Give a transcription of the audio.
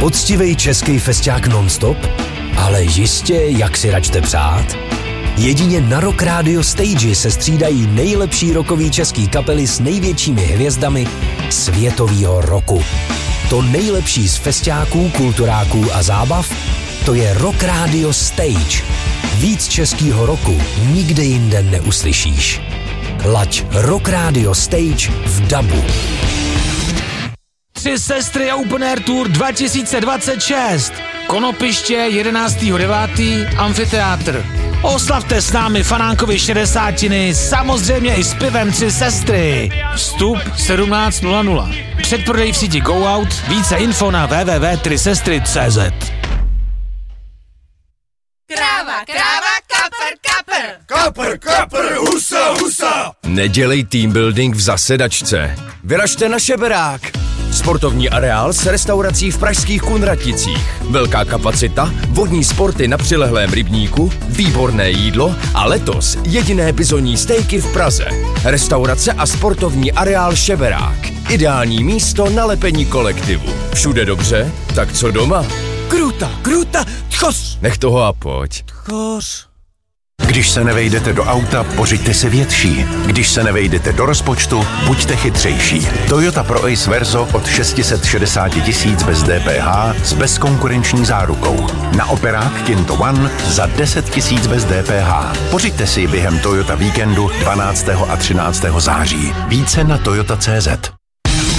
Poctivej český festiák non-stop? Ale jistě, jak si račte přát? Jedině na Rock Radio Stage se střídají nejlepší rockový český kapely s největšími hvězdami světovýho roku. To nejlepší z festiáků, kulturáků a zábav, to je Rock Radio Stage. Víc českýho roku nikde jinde neuslyšíš. Laď Rock Radio Stage v dabu. Tři sestry a Open Air Tour 2026. Konopiště 11.9. Amfiteátr. Oslavte s námi Fanánkovi 60, samozřejmě i s pivem Tři sestry. Vstup 17:00. Předprodej v síti Go Out, více info na www.3sestry.cz. Kráva, kapr, husa. Nedělej team building v zasedačce. Vyražte na Šeberák. Sportovní areál s restaurací v pražských Kunraticích. Velká kapacita, vodní sporty na přilehlém rybníku, výborné jídlo a letos jediné bizonní stejky v Praze. Restaurace a sportovní areál Šeberák. Ideální místo na lepení kolektivu. Všude dobře, tak co doma? Kruta, tchos. Nech toho a pojď. Tchos. Když se nevejdete do auta, pořiďte si větší. Když se nevejdete do rozpočtu, buďte chytřejší. Toyota Pro Ace Verso od 660 000 bez DPH s bezkonkurenční zárukou. Na operák Kinto One za 10 000 bez DPH. Pořiďte si během Toyota víkendu 12. a 13. září. Více na toyota.cz.